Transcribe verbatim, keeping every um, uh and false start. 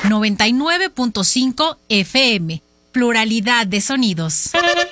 noventa y nueve punto cinco F M. Pluralidad de sonidos.